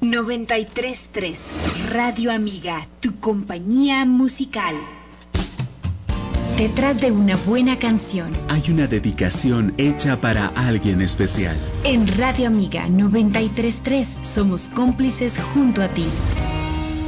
93.3 Radio Amiga, tu compañía musical. Detrás de una buena canción hay una dedicación hecha para alguien especial. En Radio Amiga 93.3 somos cómplices junto a ti.